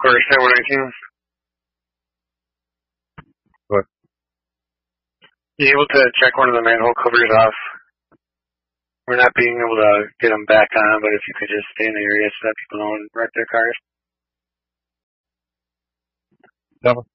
Quarter 719. What? You able to check one of the manhole covers off? We're not being able to get them back on, but if you could just stay in the area so that people don't wreck their cars. Double.